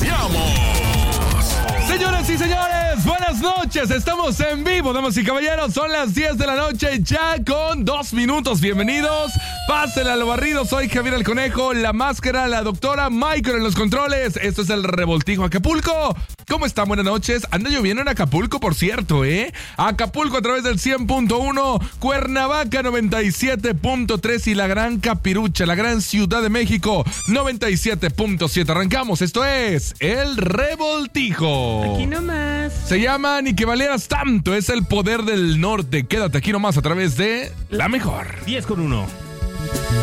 Señoras y señores, buenas noches. Estamos en vivo, damas y caballeros. Son las 10 de la noche ya con 2 minutos. Bienvenidos. Pásenle a lo barrido. Soy Javier el Conejo, la máscara, la doctora Michael en los controles. Esto es el Revoltijo Acapulco. ¿Cómo están? Buenas noches. Anda lloviendo en Acapulco, por cierto, Acapulco a través del 100.1, Cuernavaca 97.3 y la Gran Capirucha, la Gran Ciudad de México 97.7. Arrancamos. Esto es el Revoltijo. Aquí nomás. Se llama Ni que valieras tanto. Es el poder del norte. Quédate aquí nomás a través de la mejor. 10 con 1.